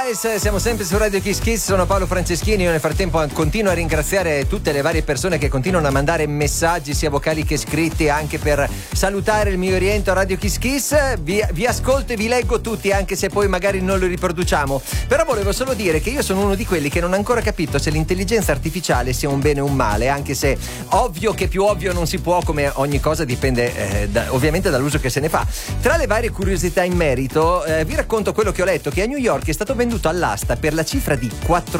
Nice, siamo sempre su Radio Kiss Kiss, sono Paolo Franceschini. Io nel frattempo continuo a ringraziare tutte le varie persone che continuano a mandare messaggi sia vocali che scritti, anche per salutare il mio rientro a Radio Kiss Kiss. Vi ascolto e vi leggo tutti, anche se poi magari non lo riproduciamo. Però volevo solo dire che io sono uno di quelli che non ha ancora capito se l'intelligenza artificiale sia un bene o un male, anche se ovvio che più ovvio non si può, come ogni cosa dipende ovviamente dall'uso che se ne fa. Tra le varie curiosità in merito vi racconto quello che ho letto, che a New York è stato venduto all'asta per la cifra di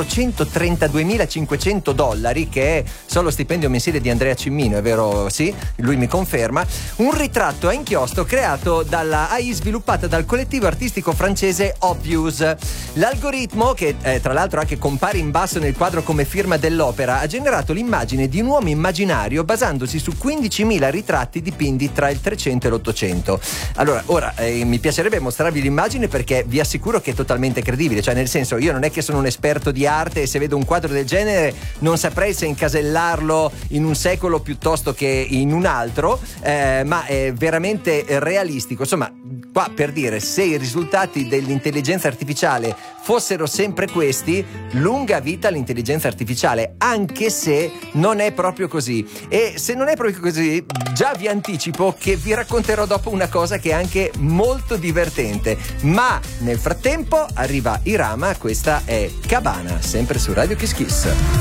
$432.500, che è solo stipendio mensile di Andrea Cimmino, è vero? Sì, lui mi conferma. Un ritratto a inchiostro creato dalla AI sviluppata dal collettivo artistico francese Obvious. L'algoritmo, che tra l'altro anche compare in basso nel quadro come firma dell'opera, ha generato l'immagine di un uomo immaginario basandosi su 15.000 ritratti dipinti tra il 300 e l'800. Allora, ora mi piacerebbe mostrarvi l'immagine, perché vi assicuro che è totalmente credibile. Cioè, nel senso, io non è che sono un esperto di arte e se vedo un quadro del genere non saprei se incasellarlo in un secolo piuttosto che in un altro, ma è veramente realistico. Insomma, qua per dire, se i risultati dell'intelligenza artificiale fossero sempre questi, lunga vita all'intelligenza artificiale, anche se non è proprio così. E se non è proprio così, già vi anticipo che vi racconterò dopo una cosa che è anche molto divertente. Ma nel frattempo arriva Irama, questa è Cabana, sempre su Radio Kiss Kiss.